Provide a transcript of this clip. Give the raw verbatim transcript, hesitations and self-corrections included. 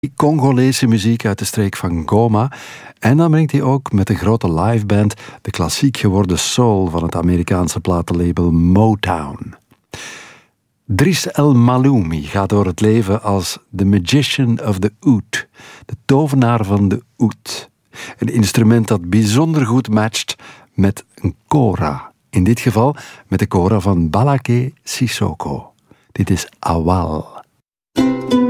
Congolese muziek uit de streek van Goma. En dan brengt hij ook met een grote liveband de klassiek geworden soul van het Amerikaanse platenlabel Motown. Driss El Maloumi gaat door het leven als The Magician of the Oud, de tovenaar van de oud. Een instrument dat bijzonder goed matcht met een kora. In dit geval met de kora van Balaké Sissoko. Dit is Awal.